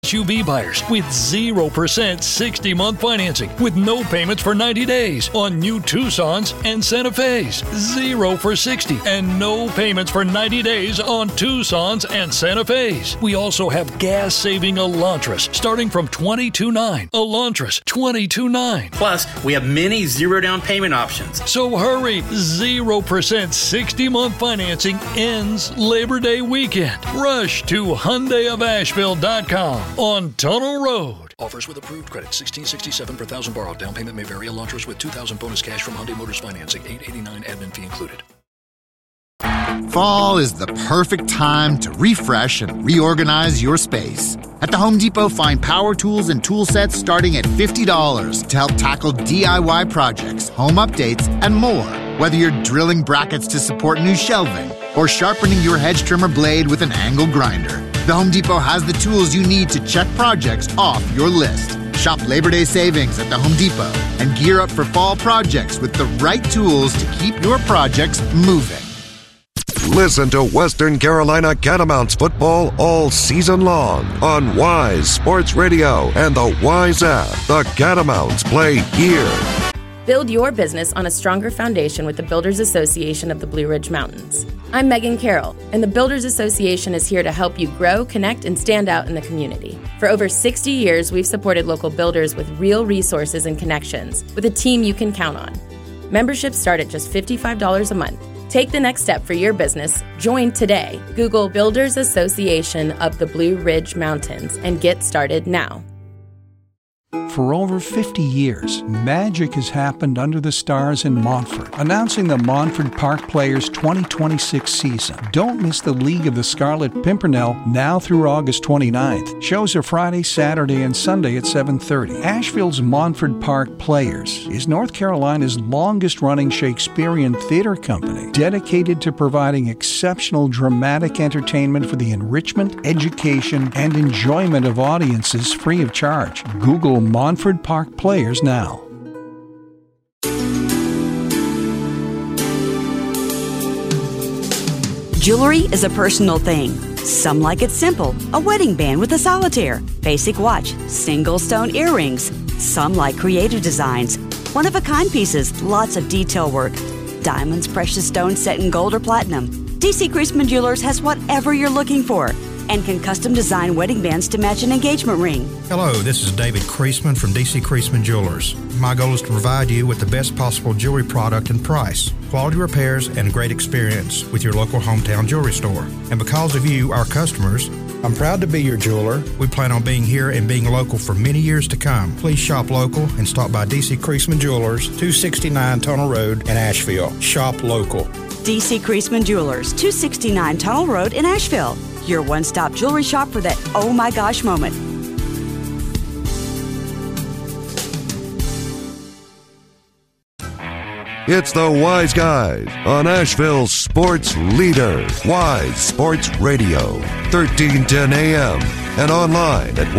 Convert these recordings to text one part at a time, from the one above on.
SUV buyers with 0% 60-month financing with no payments for 90 days on new Tucsons and Santa Fe's. 0 for 60 and no payments for 90 days on Tucsons and Santa Fe's. We also have gas-saving Elantras starting from $22,900. Elantras, $22,900. Plus, we have many zero down payment options. So hurry, 0% 60-month financing ends Labor Day weekend. Rush to HyundaiofAsheville.com. On Tunnel Road. Offers with approved credit. $1,667 per thousand borrowed. Down payment may vary. Elantras with $2,000 bonus cash from Hyundai Motors Financing. $889 admin fee included. Fall is the perfect time to refresh and reorganize your space. At the Home Depot, find power tools and tool sets starting at $50 to help tackle DIY projects, home updates, and more. Whether you're drilling brackets to support new shelving or sharpening your hedge trimmer blade with an angle grinder, the Home Depot has the tools you need to check projects off your list. Shop Labor Day savings at the Home Depot and gear up for fall projects with the right tools to keep your projects moving. Listen to Western Carolina Catamounts football all season long on Wise Sports Radio and the Wise app. The Catamounts play here. Build your business on a stronger foundation with the Builders Association of the Blue Ridge Mountains. I'm Megan Carroll, and the Builders Association is here to help you grow, connect, and stand out in the community. For over 60 years, we've supported local builders with real resources and connections, with a team you can count on. Memberships start at just $55 a month. Take the next step for your business. Join today. Google Builders Association of the Blue Ridge Mountains and get started now. For over 50 years, magic has happened under the stars in Montfort, announcing the Montfort Park Players 2026 season. Don't miss the League of the Scarlet Pimpernel now through August 29th. Shows are Friday, Saturday, and Sunday at 7:30. Asheville's Montfort Park Players is North Carolina's longest-running Shakespearean theater company, dedicated to providing exceptional dramatic entertainment for the enrichment, education, and enjoyment of audiences free of charge. Google Montfort Park Players now. Jewelry is a personal thing. Some like it simple, a wedding band with a solitaire, basic watch, single stone earrings. Some like creative designs, one-of-a-kind pieces, lots of detail work. Diamonds, precious stones set in gold or platinum. DC Creasman Jewelers has whatever you're looking for and can custom design wedding bands to match an engagement ring. Hello, this is David Creasman from DC Creasman Jewelers. My goal is to provide you with the best possible jewelry product and price, quality repairs, and great experience with your local hometown jewelry store. And because of you, our customers, I'm proud to be your jeweler. We plan on being here and being local for many years to come. Please shop local and stop by DC Creasman Jewelers, 269 Tunnel Road in Asheville. Shop local. DC Creasman Jewelers, 269 Tunnel Road in Asheville. Your one-stop jewelry shop for that oh my gosh moment. It's the Wise Guys on Asheville's sports leader, Wise Sports Radio, 1310 AM, and online at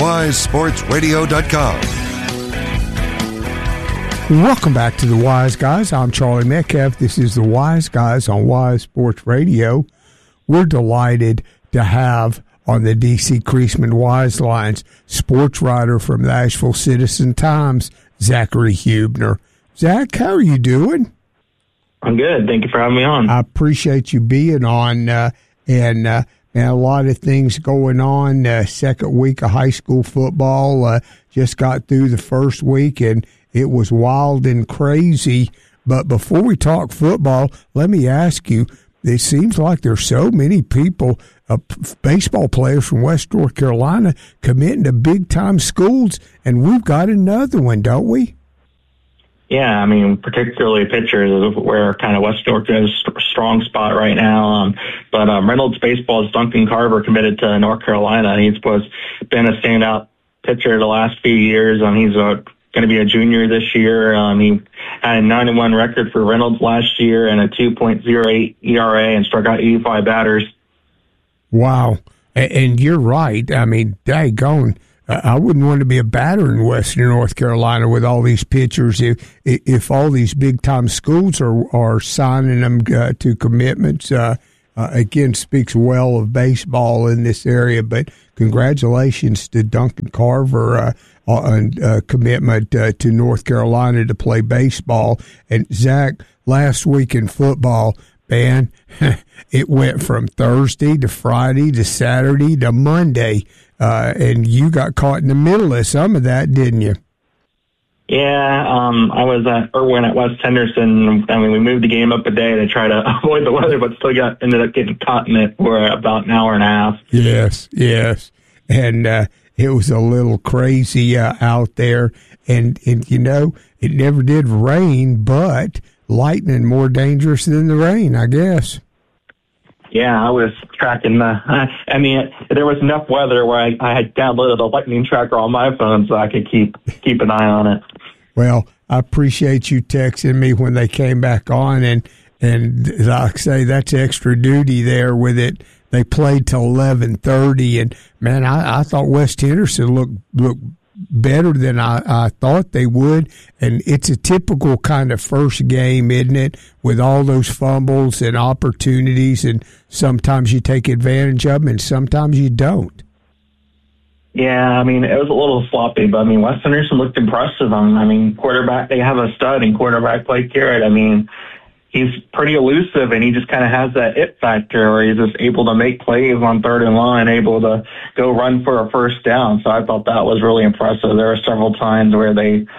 wisesportsradio.com. Welcome back to the Wise Guys. I'm Charlie Metcalf. This is the Wise Guys on Wise Sports Radio. We're delighted to have on the DC Creasman Wise Lines sports writer from the Asheville Citizen-Times, Zachary Huebner. Zach, how are you doing? I'm good. Thank you for having me on. I appreciate you being on, and a lot of things going on. Second week of high school football, just got through the first week, and it was wild and crazy. But before we talk football, let me ask you, it seems like there's so many people, baseball players from West North Carolina, committing to big-time schools, and we've got another one, don't we? Yeah, I mean, particularly pitchers, where kind of West North is a strong spot right now. But Reynolds Baseball's Duncan Carver committed to North Carolina. He's been a standout pitcher the last few years. He's going to be a junior this year. He had a 9-1 record for Reynolds last year and a 2.08 ERA and struck out 85 batters. Wow. And you're right. I mean, daggone. I wouldn't want to be a batter in Western North Carolina with all these pitchers if all these big-time schools are signing them to commitments. again, speaks well of baseball in this area. But congratulations to Duncan Carver on commitment to North Carolina to play baseball. And, Zach, last week in football, man, it went from Thursday to Friday to Saturday to Monday, and you got caught in the middle of some of that, didn't you? Yeah, I was at Irwin at West Henderson. I mean, we moved the game up a day to try to avoid the weather, but still ended up getting caught in it for about an hour and a half. Yes. And it was a little crazy out there. And, you know, it never did rain, but lightning more dangerous than the rain, I guess. Yeah, I was tracking I mean, there was enough weather where I had downloaded a lightning tracker on my phone so I could keep an eye on it. Well, I appreciate you texting me when they came back on, and like I say, that's extra duty there with it. They played till 11:30, and man, I thought West Henderson looked better than I thought they would, and it's a typical kind of first game, isn't it, with all those fumbles and opportunities, and sometimes you take advantage of them and sometimes you don't. Yeah, I mean, it was a little sloppy, but I mean, West Henderson looked impressive. I mean, quarterback, they have a stud in quarterback Blake Garrett. I mean, he's pretty elusive, and he just kind of has that it factor where he's just able to make plays on third and line, able to go run for a first down. So I thought that was really impressive. There were several times where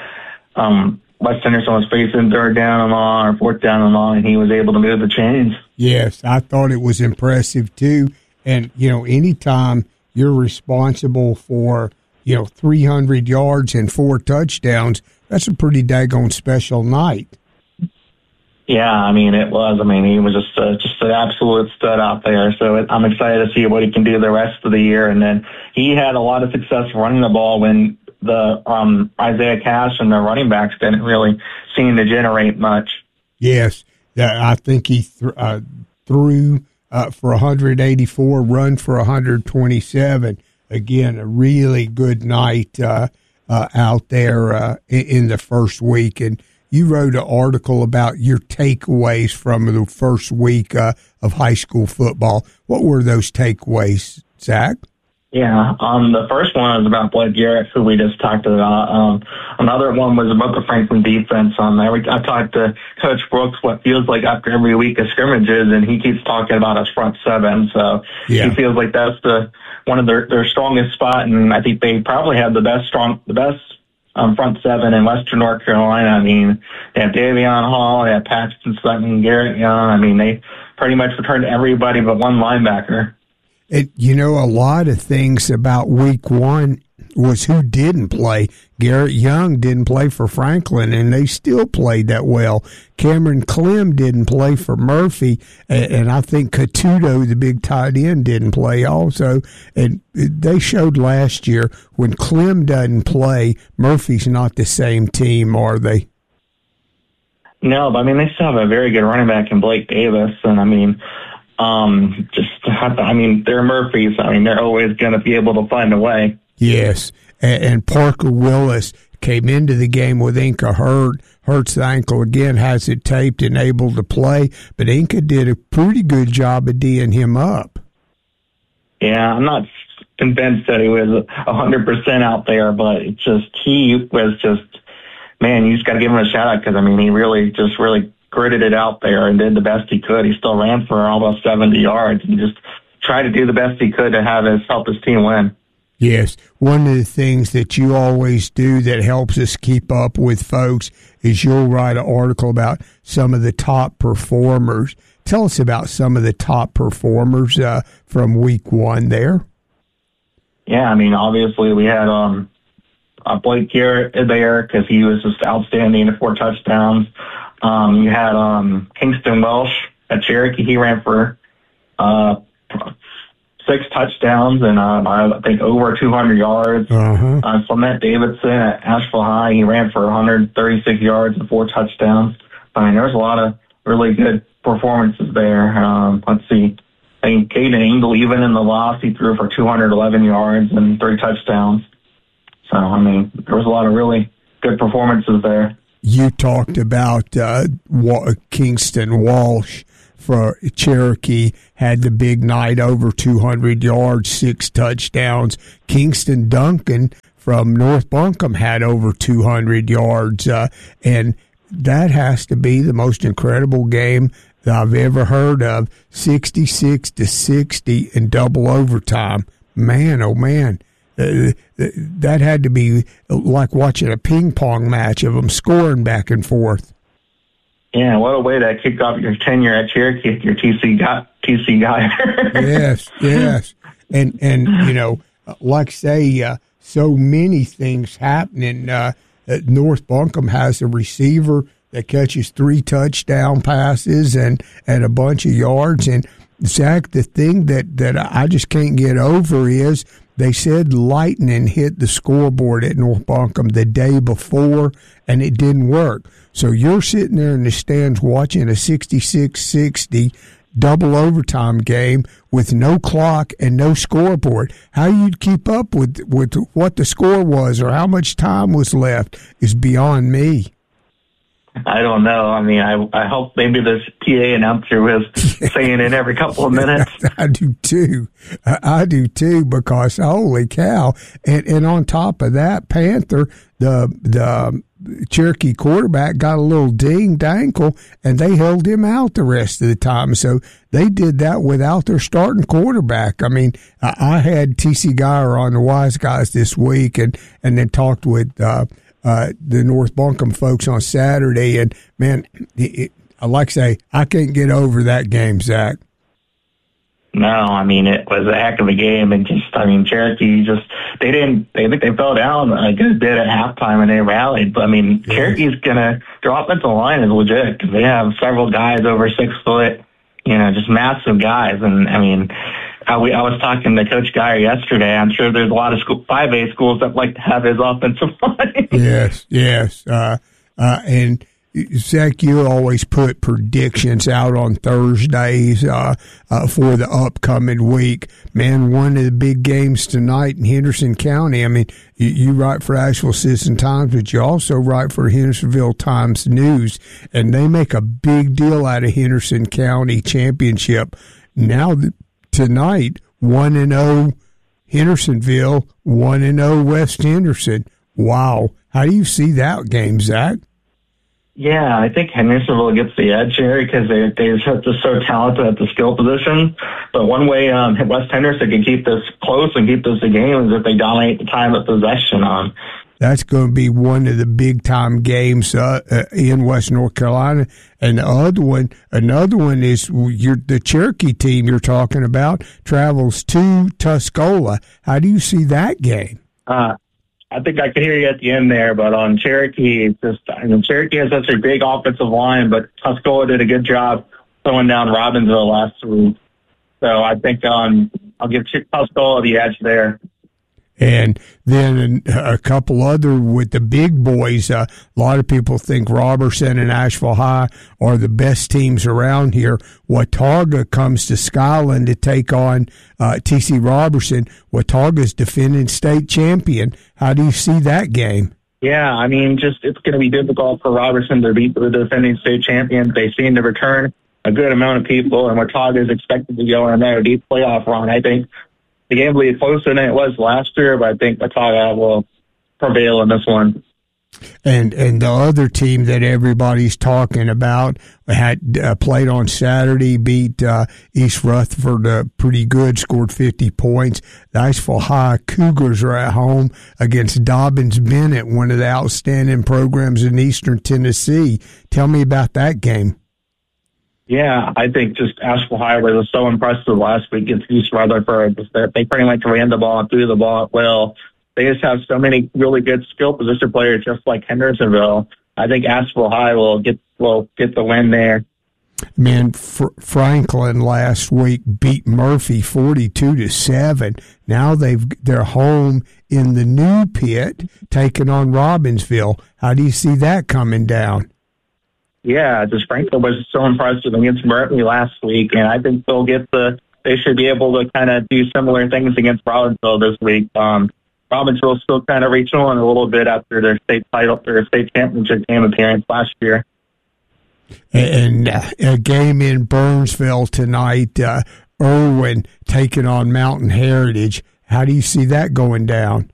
West Henderson was facing third down and long or fourth down and long, and he was able to move the chains. Yes, I thought it was impressive too. And, you know, anytime you're responsible for, 300 yards and 4 touchdowns, that's a pretty daggone special night. Yeah, I mean, it was. I mean, he was just an absolute stud out there. So I'm excited to see what he can do the rest of the year. And then he had a lot of success running the ball when the Isaiah Cash and the running backs didn't really seem to generate much. Yes, I think he threw for 184, run for 127. Again, a really good night out there in the first week. And you wrote an article about your takeaways from the first week of high school football. What were those takeaways, Zach? Yeah, the first one was about Blake Garrett, who we just talked about. Another one was about the Franklin defense. I talked to Coach Brooks what feels like after every week of scrimmages, and he keeps talking about his front seven. So He feels like that's one of their strongest spot, and I think they probably have the best front seven in Western North Carolina. I mean, they have Davion Hall, they have Paxton Sutton, Garrett Young. I mean, they pretty much returned everybody but one linebacker. A lot of things about week one was who didn't play. Garrett Young didn't play for Franklin, and they still played that well. Cameron Clem didn't play for Murphy, and I think Catuto, the big tight end, didn't play also. And they showed last year when Clem doesn't play, Murphy's not the same team, are they? No, but I mean, they still have a very good running back in Blake Davis, and I mean, they're Murphys. I mean, they're always going to be able to find a way. Yes, and Parker Willis came into the game with Inca hurts the ankle again, has it taped and able to play, but Inca did a pretty good job of D'ing him up. Yeah, I'm not convinced that he was 100% out there, but he was man, you just got to give him a shout out because, I mean, he really gritted it out there and did the best he could. He still ran for almost 70 yards and just tried to do the best he could to help his team win. Yes, one of the things that you always do that helps us keep up with folks is you'll write an article about some of the top performers. Tell us about some of the top performers from week one there. Yeah, I mean, obviously we had Blake Garrett there because he was just outstanding at 4 touchdowns. You had Kingston Welsh at Cherokee. He ran for 6 touchdowns and I think over 200 yards. Clement Davidson at Asheville High, he ran for 136 yards and 4 touchdowns. I mean, there's a lot of really good performances there. Let's see. I think Caden Engel, even in the loss, he threw for 211 yards and 3 touchdowns. So, I mean, there was a lot of really good performances there. You talked about Kingston Walsh for Cherokee had the big night, over 200 yards, 6 touchdowns. Kingston Duncan from North Buncombe had over 200 yards, and that has to be the most incredible game that I've ever heard of. 66-60 in double overtime. Man, oh man, that had to be like watching a ping pong match of them scoring back and forth. Yeah, what a way to kick off your tenure at Cherokee if you're TC guy. Yes. And you know, like say, so many things happening. North Buncombe has a receiver that catches 3 touchdown passes and a bunch of yards. And Zach, the thing that I just can't get over is they said lightning hit the scoreboard at North Buncombe the day before, and it didn't work. So you're sitting there in the stands watching a 66-60 double overtime game with no clock and no scoreboard. How you'd keep up with what the score was or how much time was left is beyond me. I don't know. I mean, I hope maybe this PA announcer was saying it every couple of minutes. I do too. I do too, because holy cow. And on top of that, Panther, the Cherokee quarterback, got a little dinged ankle, and they held him out the rest of the time. So they did that without their starting quarterback. I mean, I had TC Geyer on the Wise Guys this week, and then talked with the North Buncombe folks on Saturday, and man, I like to say, I can't get over that game, Zach. No, I mean, it was a heck of a game, and Cherokee they fell down a good bit at halftime and they rallied, but I mean, Cherokee's their offensive line is legit because they have several guys over 6 foot, just massive guys, and I mean, I was talking to Coach Geyer yesterday. I'm sure there's a lot of 5A schools that like to have his offensive line. Yes. And Zach, you always put predictions out on Thursdays for the upcoming week. Man, one of the big games tonight in Henderson County. I mean, you write for Asheville Citizen-Times, but you also write for Hendersonville Times News, and they make a big deal out of Henderson County Championship. Now, tonight, 1-0 Hendersonville, 1-0 West Henderson. Wow. How do you see that game, Zach? Yeah, I think Hendersonville gets the edge here because they're just so talented at the skill position. But one way West Henderson can keep this close and keep this a game is if they dominate the time of possession on. That's going to be one of the big-time games in West North Carolina. And another one is the Cherokee team you're talking about travels to Tuscola. How do you see that game? I think I could hear you at the end there, but on Cherokee, Cherokee has such a big offensive line, but Tuscola did a good job throwing down Robbinsville last week. So I think I'll give Tuscola the edge there. And then a couple other with the big boys. A lot of people think Robertson and Asheville High are the best teams around here. Watauga comes to Skyland to take on T.C. Robertson. Watauga's defending state champion. How do you see that game? Yeah, I mean, it's going to be difficult for Robertson to beat the defending state champions. They seem to return a good amount of people, and Watauga is expected to go on their deep playoff run. I think the game will be closer than it was last year, but I think Watauga will prevail in this one. And the other team that everybody's talking about had played on Saturday, beat East Rutherford pretty good, scored 50 points. The Asheville High Cougars are at home against Dobbins Bennett, one of the outstanding programs in Eastern Tennessee. Tell me about that game. Yeah, I think just Asheville High was so impressive last week against East Rutherford. They pretty much ran the ball and threw the ball well. They just have so many really good skill position players, just like Hendersonville. I think Asheville High will get the win there. Man, Franklin last week beat Murphy 42-7. Now they're home in the new pit, taking on Robbinsville. How do you see that coming down? Yeah, just Franklin was so impressive against Murphy last week, and I think they should be able to kind of do similar things against Robbinsville this week. Robbinsville still kind of reaching on a little bit after their state championship game appearance last year. And a game in Burnsville tonight, Irwin taking on Mountain Heritage. How do you see that going down?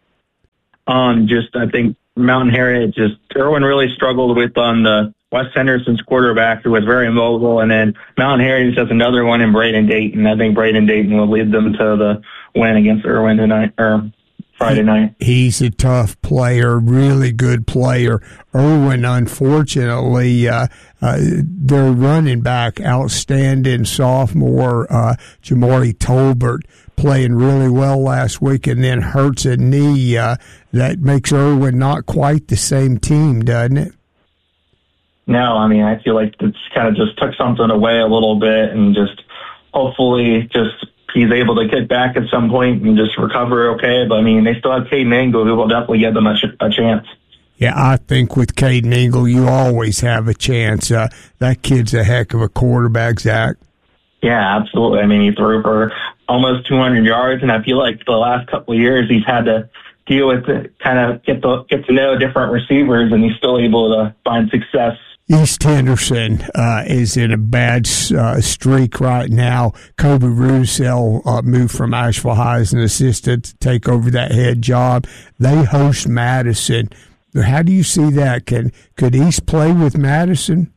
I think Mountain Heritage, Irwin really struggled with on the West Henderson's quarterback, who was very mobile, and then Mountain Heritage has another one in Braden Dayton. I think Braden Dayton will lead them to the win against Irwin tonight, or Friday night. He's a tough player, really good player. Irwin, unfortunately, their running back, outstanding sophomore Jamari Tolbert, playing really well last week, and then hurts a knee. That makes Irwin not quite the same team, doesn't it? No, I mean, I feel like it's kind of just took something away a little bit, and just hopefully he's able to get back at some point and just recover okay. But, I mean, they still have Caden Engel, who will definitely give them a chance. Yeah, I think with Caden Engel, you always have a chance. That kid's a heck of a quarterback, Zach. Yeah, absolutely. I mean, he threw for almost 200 yards, and I feel like the last couple of years he's had to deal with it, kind of get to know different receivers, and he's still able to find success. East Henderson is in a bad streak right now. Kobe Roussel moved from Asheville High as an assistant to take over that head job. They host Madison. How do you see that? Could East play with Madison?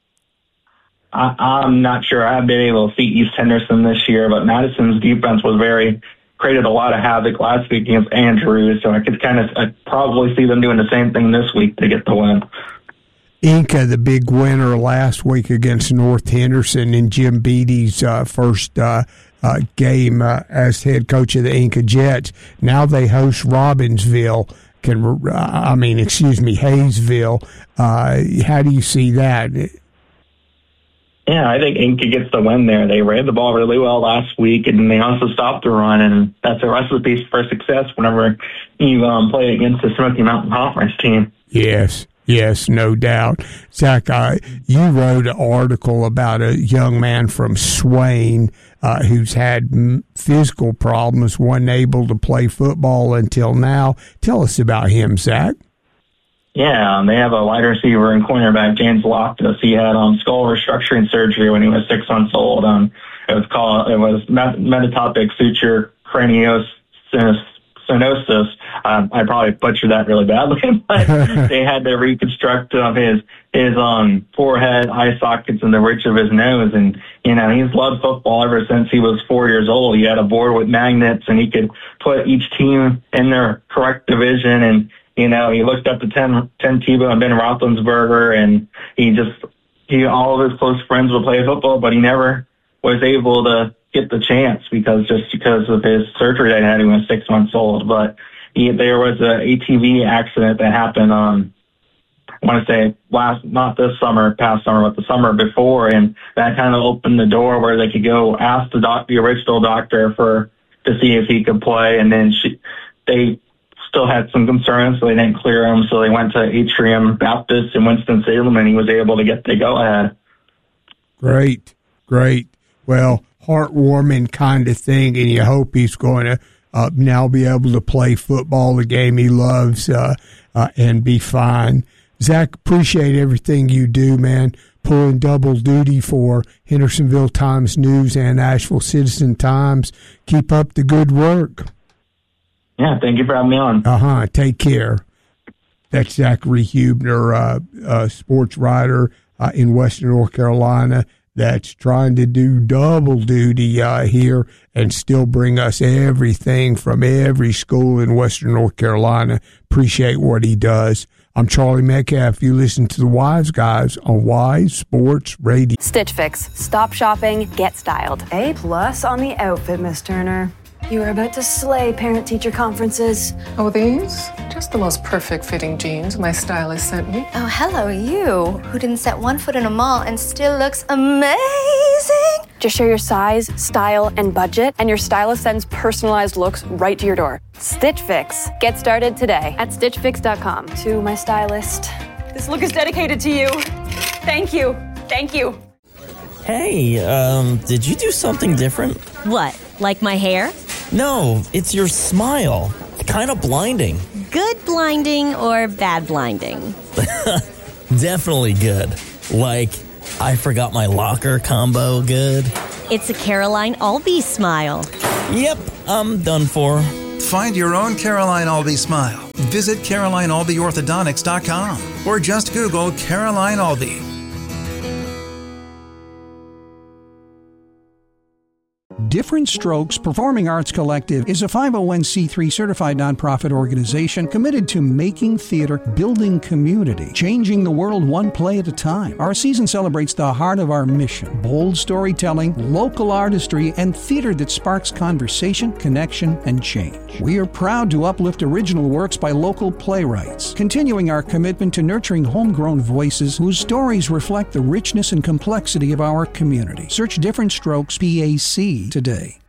I'm not sure. I haven't been able to see East Henderson this year, but Madison's defense created a lot of havoc last week against Andrews, so I probably see them doing the same thing this week to get the win. Inca, the big winner last week against North Henderson in Jim Beatty's first game as head coach of the Inca Jets. Now they host Hayesville. How do you see that? Yeah, I think Inca gets the win there. They ran the ball really well last week, and they also stopped the run, and that's a recipe for success whenever you play against the Smoky Mountain Conference team. Yes, no doubt. Zach, you wrote an article about a young man from Swain who's had physical problems, wasn't able to play football until now. Tell us about him, Zach. Yeah, they have a wide receiver and cornerback, James Loftus. He had skull restructuring surgery when he was 6 months old. It was metatopic suture craniosynostosis. I probably butchered that really badly, but they had to reconstruct his forehead, eye sockets, and the ridge of his nose. And he's loved football ever since he was 4 years old. He had a board with magnets, and he could put each team in their correct division. And he looked up to Tim Tebow and Ben Roethlisberger, and all of his close friends would play football, but he never was able to get the chance because of his surgery that he had when he was 6 months old. But there was an ATV accident that happened I want to say not this summer, past summer, but the summer before, and that kind of opened the door where they could go ask the original doctor to see if he could play, and then they still had some concerns, so they didn't clear him, so they went to Atrium Baptist in Winston-Salem, and he was able to get the go-ahead. Great. Well, heartwarming kind of thing, and you hope he's going to now be able to play football, the game he loves, and be fine. Zach, appreciate everything you do, man. Pulling double duty for Hendersonville Times News and Asheville Citizen Times. Keep up the good work. Yeah, thank you for having me on. Take care. That's Zachary Hubner, sports writer in Western North Carolina, that's trying to do double duty here and still bring us everything from every school in Western North Carolina. Appreciate what he does. I'm Charlie Metcalf. You listen to the Wise Guys on Wise Sports Radio. Stitch Fix. Stop shopping, get styled. A+ on the outfit, Miss Turner. You are about to slay parent-teacher conferences. Oh, these? Just the most perfect fitting jeans my stylist sent me. Oh, hello, you, who didn't set one foot in a mall and still looks amazing. Just share your size, style, and budget, and your stylist sends personalized looks right to your door. Stitch Fix. Get started today at StitchFix.com. To my stylist, this look is dedicated to you. Thank you. Thank you. Hey, did you do something different? What, like my hair? No, it's your smile. Kind of blinding. Good blinding or bad blinding? Definitely good. Like, I forgot my locker combo good. It's a Caroline Albee smile. Yep, I'm done for. Find your own Caroline Albee smile. Visit CarolineAlbeeOrthodontics.com or just Google Caroline Albee. Different Strokes Performing Arts Collective is a 501c3 certified nonprofit organization committed to making theater, building community, changing the world one play at a time. Our season celebrates the heart of our mission: bold storytelling, local artistry, and theater that sparks conversation, connection, and change. We are proud to uplift original works by local playwrights, continuing our commitment to nurturing homegrown voices whose stories reflect the richness and complexity of our community. Search Different Strokes PAC today.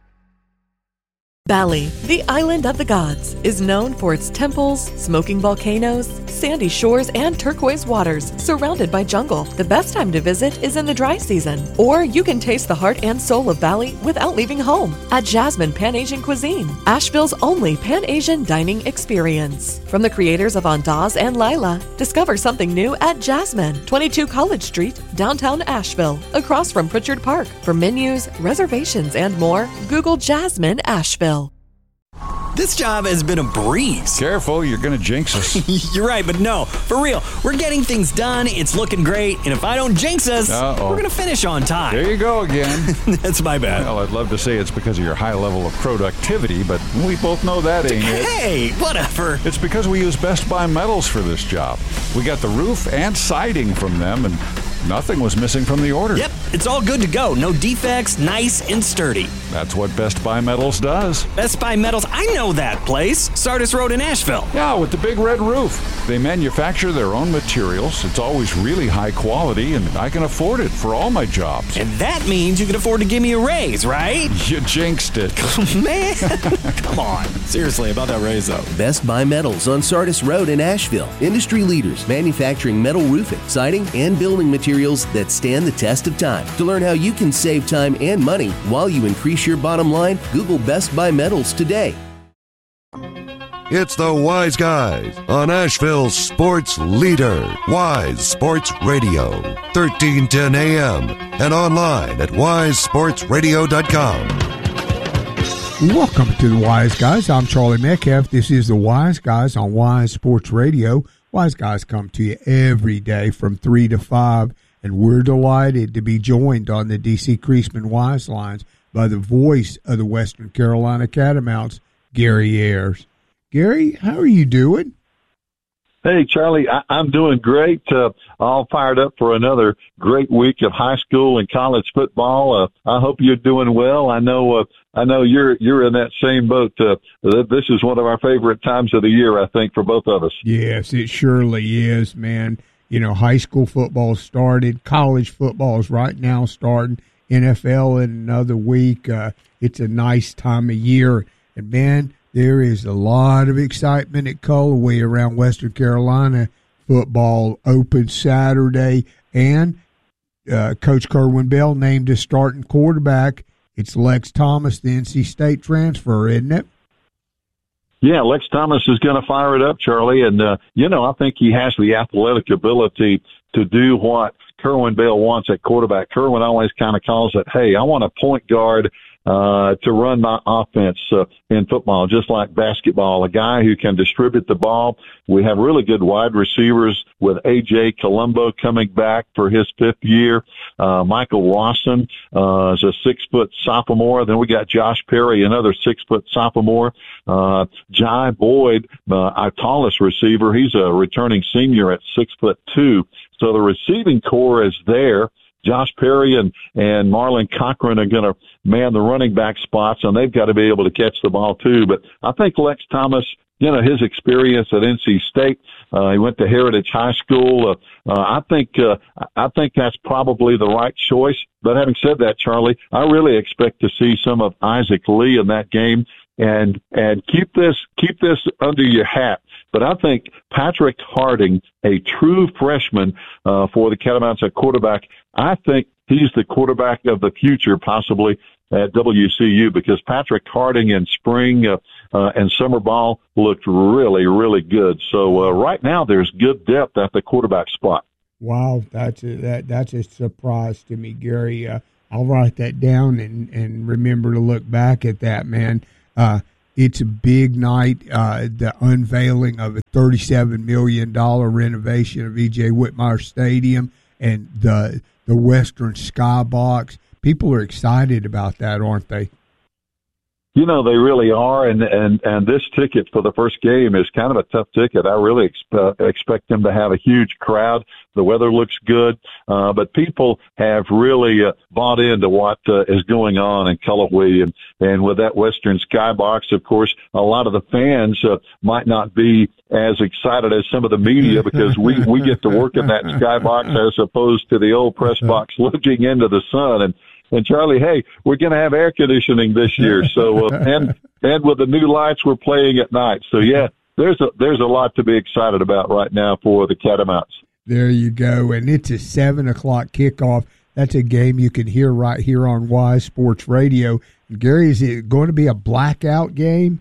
Bali, the island of the gods, is known for its temples, smoking volcanoes, sandy shores, and turquoise waters surrounded by jungle. The best time to visit is in the dry season, or you can taste the heart and soul of Bali without leaving home at Jasmine Pan-Asian Cuisine, Asheville's only Pan-Asian dining experience. From the creators of Andaz and Lila, discover something new at Jasmine, 22 College Street, downtown Asheville, across from Pritchard Park. For menus, reservations, and more, Google Jasmine Asheville. This job has been a breeze. Careful, you're going to jinx us. You're right, but no, for real. We're getting things done, it's looking great, and if I don't jinx us, we're going to finish on time. There you go again. That's my bad. Well, I'd love to say it's because of your high level of productivity, but we both know that ain't it. Hey, whatever. It's because we use Best Buy Metals for this job. We got the roof and siding from them, and nothing was missing from the order. Yep, it's all good to go. No defects, nice and sturdy. That's what Best Buy Metals does. Best Buy Metals, I know that place. Sardis Road in Asheville. Yeah, with the big red roof. They manufacture their own materials. It's always really high quality, and I can afford it for all my jobs. And that means you can afford to give me a raise, right? You jinxed it. Man, come on. Seriously, about that raise, though. Best Buy Metals on Sardis Road in Asheville. Industry leaders manufacturing metal roofing, siding, and building materials that stand the test of time. To learn how you can save time and money while you increase your bottom line, Google Best Buy Metals today. It's the Wise Guys on Asheville's sports leader, Wise Sports Radio, 1310 AM, and online at wisesportsradio.com. Welcome to the Wise Guys. I'm Charlie Metcalf. This is the Wise Guys on Wise Sports Radio. Wise Guys come to you every day from 3 to 5, and we're delighted to be joined on the D.C. Creasman Wise Lines by the voice of the Western Carolina Catamounts, Gary Ayers. Gary, how are you doing? Hey, Charlie, I'm doing great. All fired up for another great week of high school and college football. I hope you're doing well. I know you're in that same boat. This is one of our favorite times of the year, I think, for both of us. Yes, it surely is, man. You know, high school football started. College football is right now starting. NFL in another week. It's a nice time of year. And, man, there is a lot of excitement at Cullowhee around Western Carolina. Football open Saturday, and Coach Kerwin Bell named his starting quarterback. It's Lex Thomas, the NC State transfer, isn't it? Yeah, Lex Thomas is going to fire it up, Charlie. And, I think he has the athletic ability to do what Kerwin Bell wants at quarterback. Kerwin always kind of calls it, hey, I want a point guard to run my offense in football, just like basketball, a guy who can distribute the ball. We have really good wide receivers with A.J. Colombo coming back for his fifth year. Michael Rawson is a 6-foot sophomore. Then we got Josh Perry, another 6-foot sophomore. Jai Boyd, our tallest receiver, he's a returning senior at 6'2". So the receiving core is there. Josh Perry and Marlon Cochran are going to man the running back spots, and they've got to be able to catch the ball too. But I think Lex Thomas, his experience at NC State, he went to Heritage High School. I think that's probably the right choice. But having said that, Charlie, I really expect to see some of Isaac Lee in that game, and keep this under your hat. But I think Patrick Harding, a true freshman for the Catamounts at quarterback, I think he's the quarterback of the future, possibly at WCU, because Patrick Harding in spring and summer ball looked really, really good. So right now there's good depth at the quarterback spot. Wow, that's a surprise to me, Gary. I'll write that down and remember to look back at that, man. It's a big night, the unveiling of a $37 million renovation of E.J. Whitmire Stadium and the Western Skybox. People are excited about that, aren't they? You know, they really are, and this ticket for the first game is kind of a tough ticket. I really expect them to have a huge crowd. The weather looks good, but people have really bought into what is going on in Cullowhee, and with that Western Skybox, of course, a lot of the fans might not be as excited as some of the media because we get to work in that Skybox as opposed to the old press box looking into the sun. And Charlie, hey, we're going to have air conditioning this year. So, and with the new lights, we're playing at night. So yeah, there's a lot to be excited about right now for the Catamounts. There you go. And it's a 7:00 kickoff. That's a game you can hear right here on Wise Sports Radio. Gary, is it going to be a blackout game?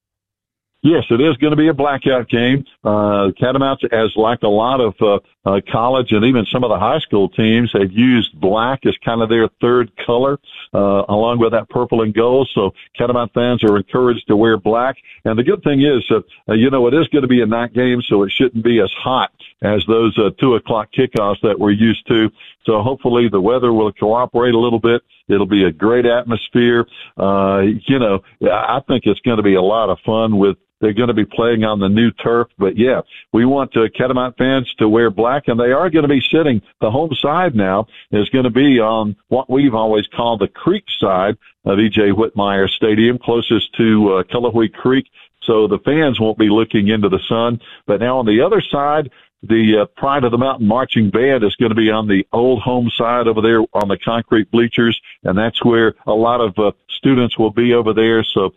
Yes, it is going to be a blackout game. Catamounts, as like a lot of college and even some of the high school teams, have used black as kind of their third color, along with that purple and gold. So Catamount fans are encouraged to wear black. And the good thing is, it is going to be a night game, so it shouldn't be as hot as those 2:00 kickoffs that we're used to. So hopefully the weather will cooperate a little bit. It'll be a great atmosphere. I think it's going to be a lot of fun they're going to be playing on the new turf. But, yeah, we want Catamount fans to wear black, and they are going to be sitting. The home side now is going to be on what we've always called the creek side of E.J. Whitmire Stadium, closest to Cullowhee Creek. So the fans won't be looking into the sun. But now on the other side, the Pride of the Mountain Marching Band is going to be on the old home side over there on the concrete bleachers, and that's where a lot of students will be over there. So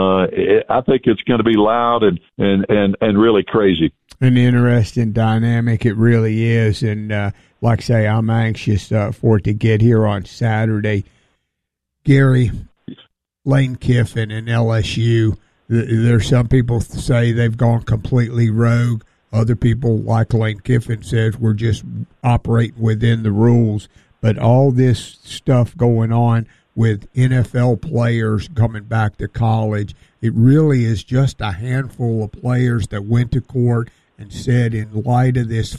I think it's going to be loud and really crazy. An interesting dynamic, it really is. And like I say, I'm anxious for it to get here on Saturday. Gary, Lane Kiffin and LSU, there's some people say they've gone completely rogue. Other people, like Lane Kiffin says, we're just operating within the rules. But all this stuff going on with NFL players coming back to college, it really is just a handful of players that went to court and said, in light of this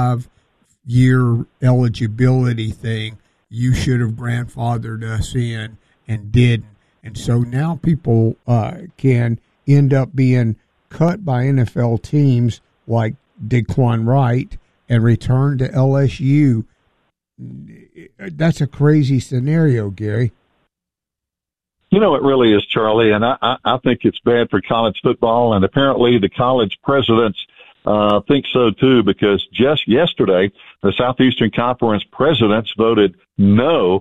5-year eligibility thing, you should have grandfathered us in and didn't. And so now people can end up being cut by NFL teams like Daquan Wright and return to LSU. That's a crazy scenario, Gary. You know, it really is, Charlie, and I think it's bad for college football, and apparently the college presidents think so too, because just yesterday the Southeastern Conference presidents voted no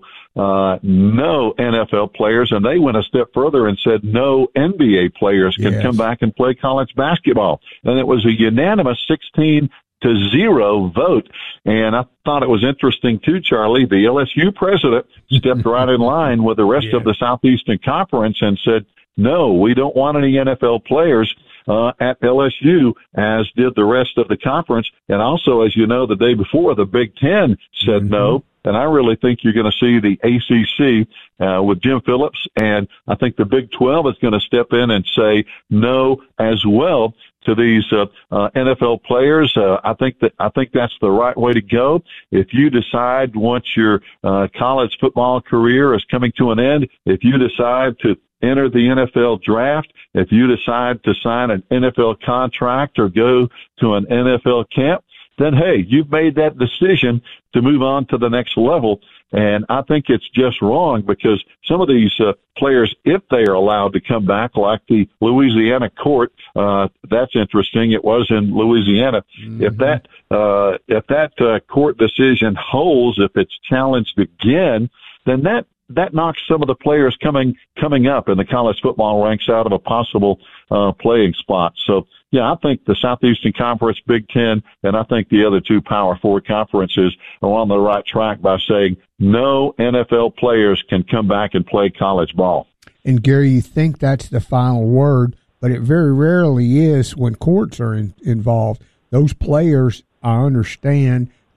NFL players, and they went a step further and said no NBA players can come back and play college basketball. And it was a unanimous 16-0 vote. And I thought it was interesting too, Charlie. The LSU president stepped right in line with the rest of the Southeastern Conference and said, no, we don't want any NFL players at LSU, as did the rest of the conference. And also, as you know, the day before, the Big Ten said no. And I really think you're going to see the ACC with Jim Phillips, and I think the Big 12 is going to step in and say no as well to these NFL players. I think that's the right way to go. If you decide once your college football career is coming to an end, if you decide to enter the NFL draft, if you decide to sign an NFL contract or go to an NFL camp, then, hey, you've made that decision to move on to the next level. And I think it's just wrong because some of these players, if they are allowed to come back, like the Louisiana court, that's interesting. It was in Louisiana. If that court decision holds, if it's challenged again, then that knocks some of the players coming up in the college football ranks out of a possible playing spot. So, yeah, I think the Southeastern Conference, Big Ten, and I think the other two Power Four conferences are on the right track by saying no NFL players can come back and play college ball. And, Gary, you think that's the final word, but it very rarely is when courts are involved. Those players, I understand,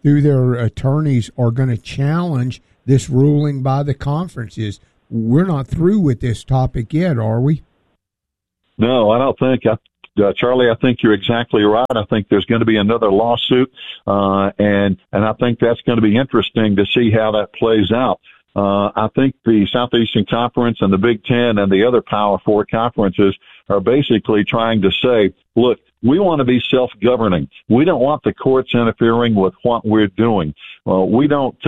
through their attorneys, are going to challenge this ruling by the conferences. We're not through with this topic yet, are we? No, I don't think. Charlie, I think you're exactly right. I think there's going to be another lawsuit, and I think that's going to be interesting to see how that plays out. I think the Southeastern Conference and the Big Ten and the other Power Four conferences are basically trying to say, look, we want to be self-governing. We don't want the courts interfering with what we're doing. We don't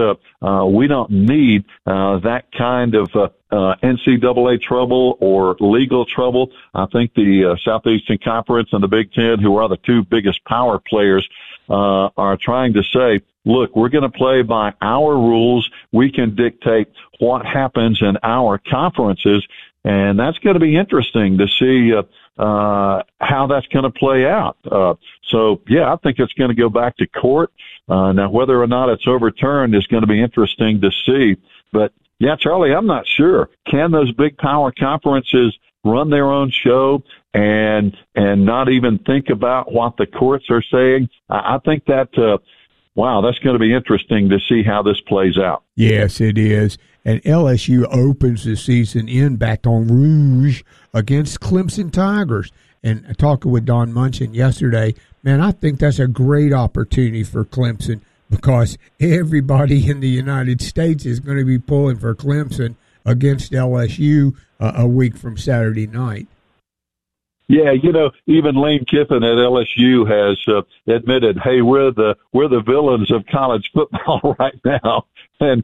need that kind of NCAA trouble or legal trouble. I think the Southeastern Conference and the Big Ten, who are the two biggest power players, are trying to say, look, we're going to play by our rules. We can dictate what happens in our conferences, and that's going to be interesting to see how that's going to play out. So, yeah, I think it's going to go back to court. Now, whether or not it's overturned is going to be interesting to see. But, yeah, Charlie, I'm not sure. Can those big power conferences run their own show and not even think about what the courts are saying? I think that wow, that's going to be interesting to see how this plays out. Yes, it is. And LSU opens the season in Baton Rouge against Clemson Tigers. And talking with Don Munson yesterday, man, I think that's a great opportunity for Clemson because everybody in the United States is going to be pulling for Clemson against LSU a week from Saturday night. Yeah, even Lane Kiffin at LSU has admitted, "Hey, we're the villains of college football right now." And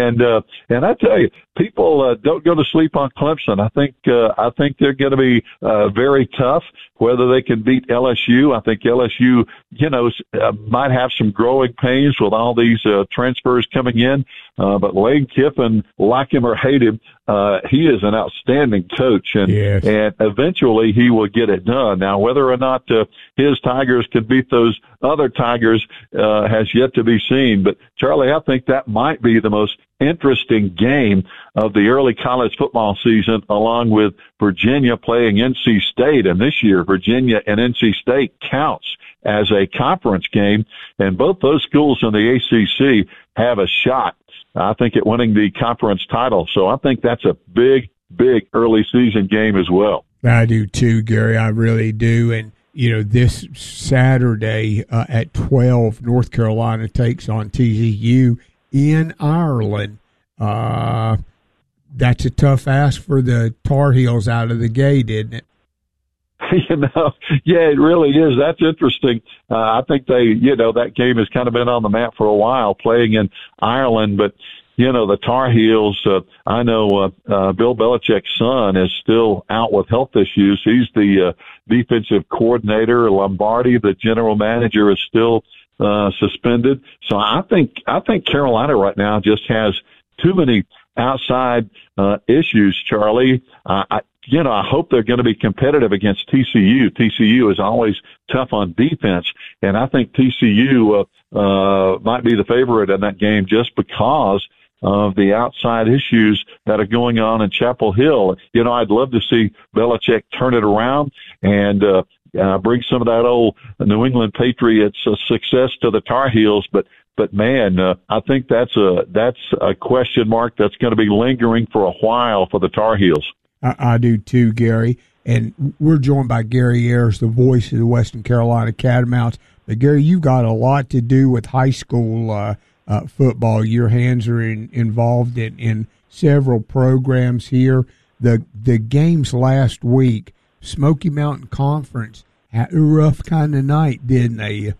I tell you, people don't go to sleep on Clemson. I think they're going to be very tough. Whether they can beat LSU, I think LSU, might have some growing pains with all these transfers coming in. But Lane Kiffin, like him or hate him, he is an outstanding coach, and eventually he will get it done. Now, whether or not his Tigers can beat those other Tigers has yet to be seen. But Charlie, I think that might be the most interesting game of the early college football season, along with Virginia playing NC State. And this year, Virginia and NC State counts as a conference game, and both those schools in the ACC have a shot, I think, at winning the conference title. So I think that's a big, big early season game as well. I do too, Gary. I really do. And, this Saturday at 12, North Carolina takes on TCU in Ireland. That's a tough ask for the Tar Heels out of the gate, isn't it? Yeah, it really is. That's interesting. I think that game has kind of been on the map for a while, playing in Ireland, but the Tar Heels, I know Bill Belichick's son is still out with health issues. He's the defensive coordinator. Lombardi, the general manager, is still suspended. So I think Carolina right now just has too many outside issues, Charlie. I hope they're going to be competitive against TCU. TCU is always tough on defense, and I think TCU might be the favorite in that game just because of the outside issues that are going on in Chapel Hill. I'd love to see Belichick turn it around and bring some of that old New England Patriots success to the Tar Heels, but man, I think that's a question mark that's going to be lingering for a while for the Tar Heels. I do too, Gary. And we're joined by Gary Ayers, the voice of the Western Carolina Catamounts. But Gary, you've got a lot to do with high school football. Your hands are involved in several programs here. The games last week, Smoky Mountain Conference, had a rough kind of night, didn't they?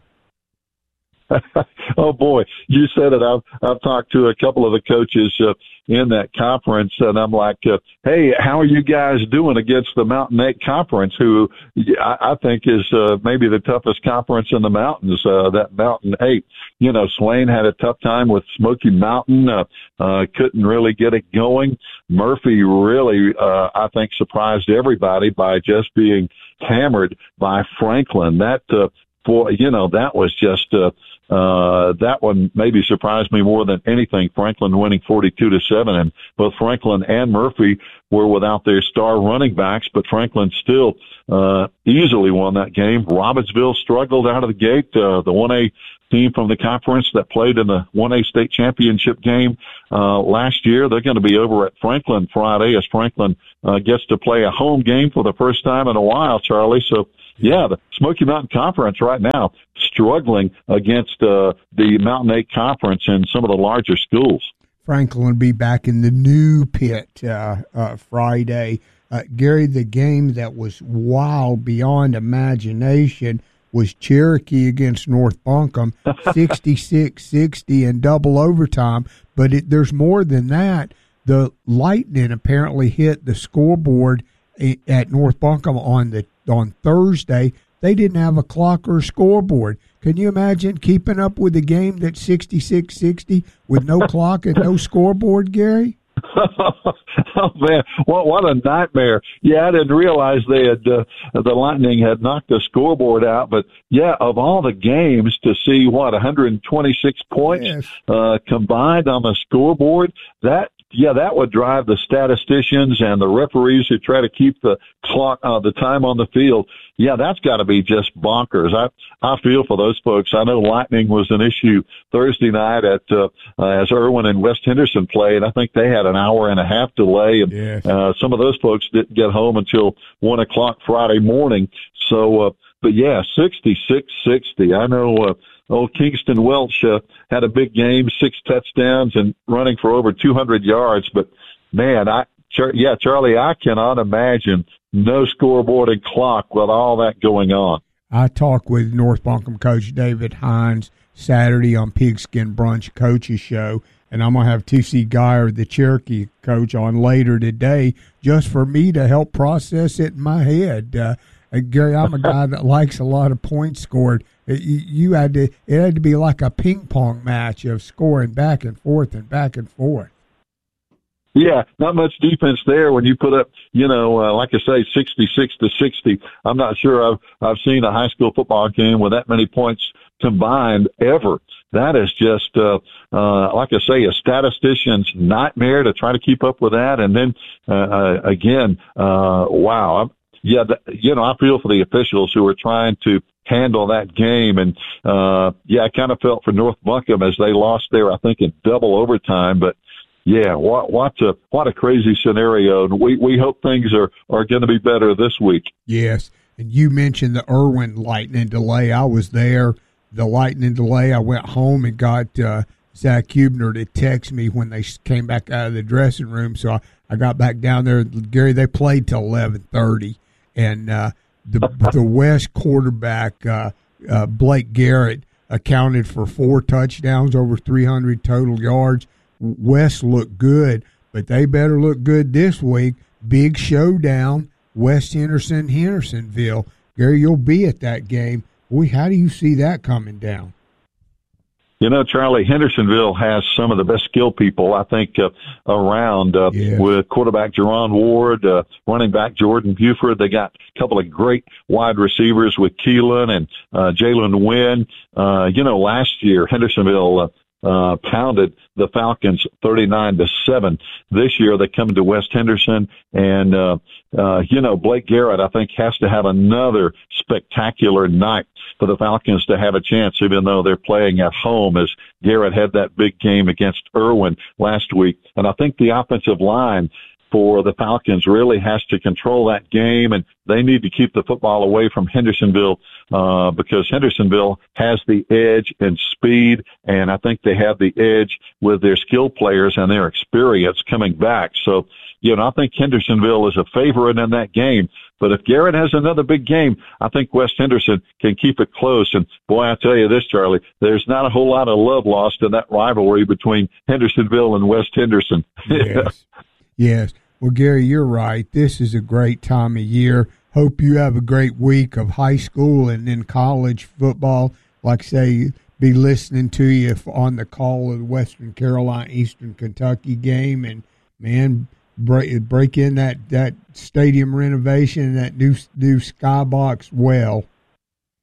Oh boy, you said it. I've talked to a couple of the coaches in that conference, and I'm like, hey, how are you guys doing against the Mountain 8 Conference, who I think is maybe the toughest conference in the mountains, that Mountain 8. Swain had a tough time with Smoky Mountain, couldn't really get it going. Murphy really, I think, surprised everybody by just being hammered by Franklin. That was just that one maybe surprised me more than anything. Franklin winning 42-7, and both Franklin and Murphy were without their star running backs, but Franklin still easily won that game. Robbinsville struggled out of the gate. The 1A team from the conference that played in the 1A state championship game last year. They're going to be over at Franklin Friday as Franklin gets to play a home game for the first time in a while, Charlie. So, yeah, the Smoky Mountain Conference right now struggling against the Mountain 8 Conference and some of the larger schools. Franklin will be back in the new pit Friday. Gary, the game that was wild beyond imagination was Cherokee against North Buncombe, 66-60 in double overtime. But there's more than that. The lightning apparently hit the scoreboard at North Buncombe on Thursday. They didn't have a clock or a scoreboard. Can you imagine keeping up with a game that's 66-60 with no clock and no scoreboard, Gary? Oh man, what a nightmare! Yeah, I didn't realize they had the Lightning had knocked the scoreboard out. But yeah, of all the games to see 126 points combined on the scoreboard, that would drive the statisticians and the referees who try to keep the clock, the time on the field. Yeah, that's got to be just bonkers. I feel for those folks. I know lightning was an issue Thursday night at as Irwin and West Henderson played. I think they had an hour and a half delay, and some of those folks didn't get home until 1 o'clock Friday morning. So, but yeah, 66-60. I know. Old Kingston Welch had a big game, 6 touchdowns and running for over 200 yards. But, man, Charlie, I cannot imagine no scoreboard and clock with all that going on. I talked with North Buncombe coach David Hines Saturday on Pigskin Brunch Coaches Show, and I'm going to have T.C. Geyer, the Cherokee coach, on later today just for me to help process it in my head. Gary, I'm a guy that likes a lot of points scored. It had to be like a ping pong match of scoring back and forth and back and forth. Yeah, not much defense there when you put up, like I say, 66-60. I'm not sure I've seen a high school football game with that many points combined ever. That is just, like I say, a statistician's nightmare to try to keep up with that. And then, again, wow. Yeah, I feel for the officials who are trying to handle that game. And, I kind of felt for North Buncombe as they lost there, I think, in double overtime. But, yeah, what a crazy scenario. And we hope things are going to be better this week. Yes. And you mentioned the Irwin lightning delay. I was there. The lightning delay, I went home and got Zach Hubner to text me when they came back out of the dressing room. So I got back down there. Gary, they played till 11:30. And the West quarterback, Blake Garrett, accounted for 4 touchdowns, over 300 total yards. West looked good, but they better look good this week. Big showdown, West Hendersonville. Gary, you'll be at that game. Boy, how do you see that coming down? Charlie, Hendersonville has some of the best skill people, I think, around with quarterback Jerron Ward, running back Jordan Buford. They got a couple of great wide receivers with Keelan and Jalen Wynn. Last year, Hendersonville pounded the Falcons 39-7. This year they come to West Henderson, and Blake Garrett, I think, has to have another spectacular night for the Falcons to have a chance, even though they're playing at home, as Garrett had that big game against Irwin last week. And I think the offensive line for the Falcons really has to control that game, and they need to keep the football away from Hendersonville because Hendersonville has the edge in speed, and I think they have the edge with their skill players and their experience coming back. So, I think Hendersonville is a favorite in that game. But if Garrett has another big game, I think West Henderson can keep it close. And, boy, I tell you this, Charlie, there's not a whole lot of love lost in that rivalry between Hendersonville and West Henderson. Yes. Well, Gary, you're right. This is a great time of year. Hope you have a great week of high school and then college football. Like I say, be listening to you on the call of the Western Carolina Eastern Kentucky game. And, man, break in that stadium renovation and that new skybox well.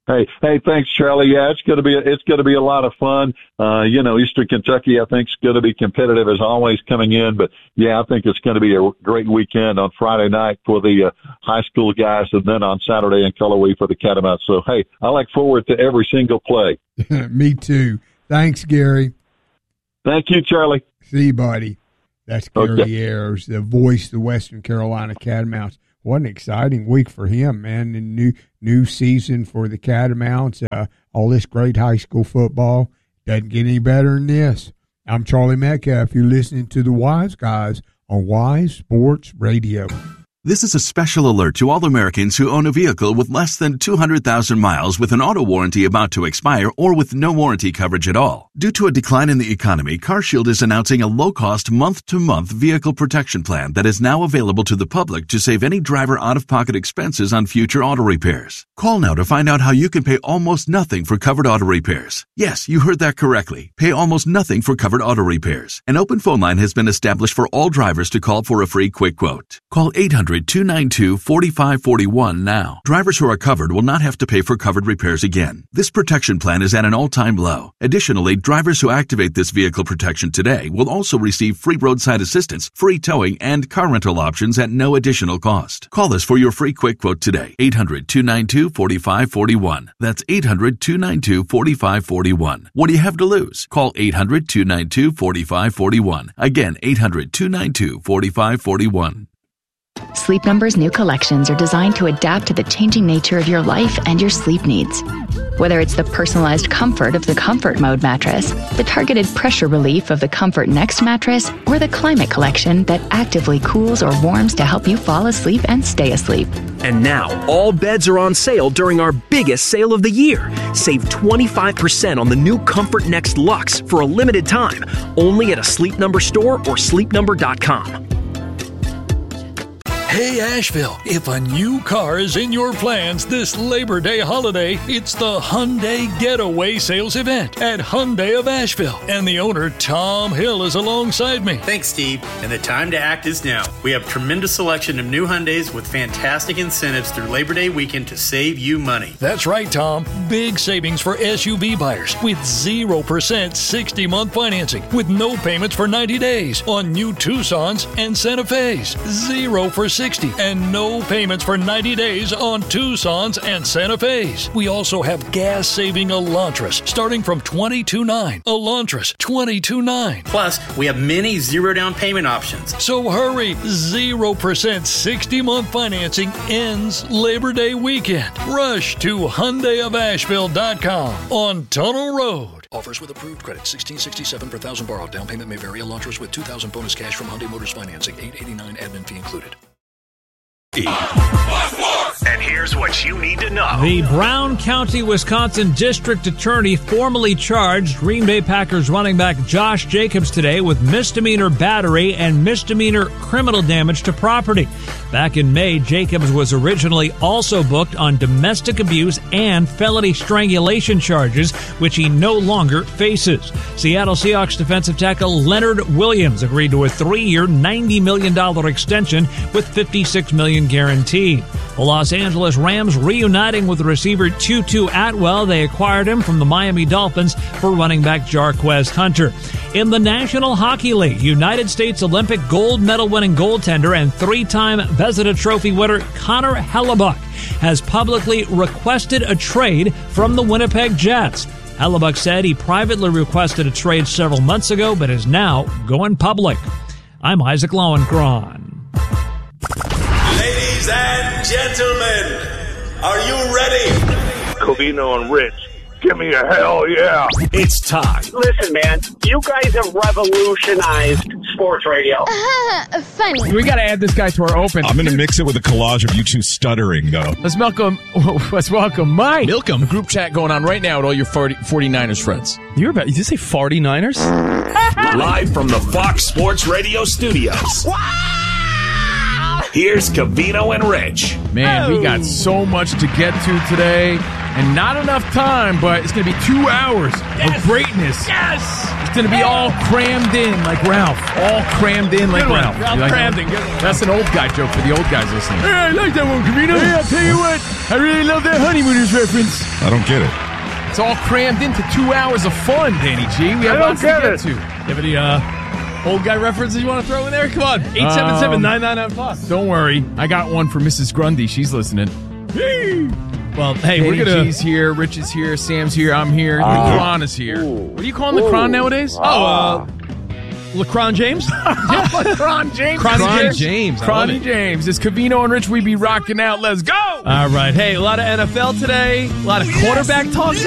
Hey, thanks, Charlie. Yeah, it's going to be a lot of fun. Eastern Kentucky, I think, is going to be competitive as always coming in. But yeah, I think it's going to be a great weekend on Friday night for the high school guys, and then on Saturday in Cullowhee for the Catamounts. So hey, I look forward to every single play. Me too. Thanks, Gary. Thank you, Charlie. See you, buddy. That's Gary Ayers, the voice of the Western Carolina Catamounts. What an exciting week for him, man. The new season for the Catamounts. All this great high school football. Doesn't get any better than this. I'm Charlie Metcalf. You're listening to the Wise Guys on Wise Sports Radio. This is a special alert to all Americans who own a vehicle with less than 200,000 miles with an auto warranty about to expire or with no warranty coverage at all. Due to a decline in the economy, CarShield is announcing a low-cost month-to-month vehicle protection plan that is now available to the public to save any driver out-of-pocket expenses on future auto repairs. Call now to find out how you can pay almost nothing for covered auto repairs. Yes, you heard that correctly. Pay almost nothing for covered auto repairs. An open phone line has been established for all drivers to call for a free quick quote. Call 800-292-4541 now. Drivers who are covered will not have to pay for covered repairs again. This protection plan is at an all-time low. Additionally, drivers who activate this vehicle protection today will also receive free roadside assistance, free towing, and car rental options at no additional cost. Call us for your free quick quote today. 800-292-4541. That's 800-292-4541. What do you have to lose? Call 800-292-4541. Again, 800-292-4541. Sleep Number's new collections are designed to adapt to the changing nature of your life and your sleep needs. Whether it's the personalized comfort of the Comfort Mode mattress, the targeted pressure relief of the Comfort Next mattress, or the Climate Collection that actively cools or warms to help you fall asleep and stay asleep. And now, all beds are on sale during our biggest sale of the year. Save 25% on the new Comfort Next Luxe for a limited time, only at a Sleep Number store or sleepnumber.com. Hey Asheville, if a new car is in your plans this Labor Day holiday, it's the Hyundai Getaway Sales Event at Hyundai of Asheville. And the owner, Tom Hill, is alongside me. Thanks, Steve. And the time to act is now. We have tremendous selection of new Hyundais with fantastic incentives through Labor Day weekend to save you money. That's right, Tom. Big savings for SUV buyers with 0% 60-month financing with no payments for 90 days on new Tucsons and Santa Fe's. 0 for 60 and no payments for 90 days on Tucsons and Santa Fe's. We also have gas-saving Elantras starting from $22,900. Elantras, $22,900. Plus, we have many zero-down payment options. So hurry, 0% 60-month financing ends Labor Day weekend. Rush to HyundaiofAsheville.com on Tunnel Road. Offers with approved credit, $1,667 per thousand borrowed. Down payment may vary. Elantras with $2,000 bonus cash from Hyundai Motors Financing. $889 admin fee included. And here's what you need to know. The Brown County, Wisconsin District Attorney formally charged Green Bay Packers running back Josh Jacobs today with misdemeanor battery and misdemeanor criminal damage to property. Back in May, Jacobs was originally also booked on domestic abuse and felony strangulation charges, which he no longer faces. Seattle Seahawks defensive tackle Leonard Williams agreed to a 3-year, $90 million extension with $56 million guaranteed. The Los Angeles Rams reuniting with receiver Tutu Atwell. They acquired him from the Miami Dolphins for running back Jarquez Hunter. In the National Hockey League, United States Olympic gold medal winning goaltender and 3-time Vezina Trophy winner Connor Hellebuyck has publicly requested a trade from the Winnipeg Jets. Hellebuyck said he privately requested a trade several months ago, but is now going public. I'm Isaac Lowenkron. Ladies and gentlemen, are you ready? Covino and Rich, give me a hell yeah. It's time. Listen, man, you guys have revolutionized sports radio. Funny. We got to add this guy to our open. I'm going to mix it with a collage of you two stuttering, though. Let's welcome Mike. Milkum. Group chat going on right now with all your 49ers friends. Did you say 49ers? Live from the Fox Sports Radio studios. Here's Covino and Rich. Man, we got so much to get to today. And not enough time, but it's going to be 2 hours of greatness. Yes! It's going to be all crammed in like Ralph. All crammed in like Ralph. Ralph like crammed in. Good one. That's an old guy joke for the old guys listening. Hey, I like that one, Camino. Hey, I'll tell you what. I really love that Honeymooners reference. I don't get it. It's all crammed into 2 hours of fun, Danny G. We have lots to get to. You have any old guy references you want to throw in there? Come on. 877-999-POP. Don't worry. I got one for Mrs. Grundy. She's listening. Well, hey, Danny we're going to... G's here, Rich is here, Sam's here, I'm here, Lacron is here. What do you call him, Lacron nowadays? LeCron James? Lacron James. Cronny James. Cronny James. It's Cavino and Rich. We be rocking out. Let's go. All right. Hey, a lot of NFL today. A lot of quarterback talk today.